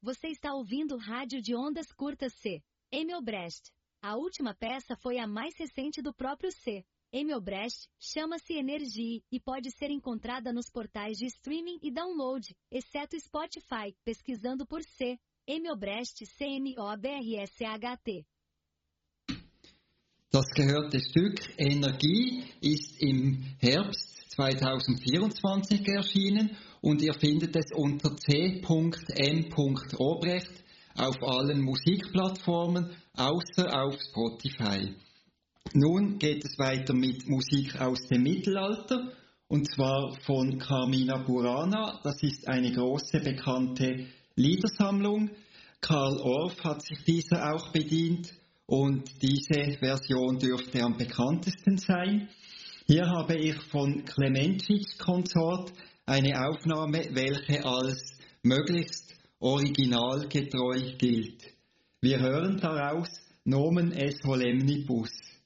Você está ouvindo o rádio de ondas curtas C. Emil Brest. A última peça foi a mais recente do próprio C. Emil Brest, chama-se Energie e pode ser encontrada nos portais de streaming e download, exceto Spotify, pesquisando por C. Emil Brest, CMOBRSHT. Das gehörte Stück Energie ist im Herbst 2024 erschienen und ihr findet es unter c.m.obrecht auf allen Musikplattformen, außer auf Spotify. Nun geht es weiter mit Musik aus dem Mittelalter, und zwar von Carmina Burana. Das ist eine große, bekannte Liedersammlung. Karl Orff hat sich dieser auch bedient und diese Version dürfte am bekanntesten sein. Hier habe ich von Klemenčić Konsort eine Aufnahme, welche als möglichst originalgetreu gilt. Wir hören daraus Nomen es solemnibus.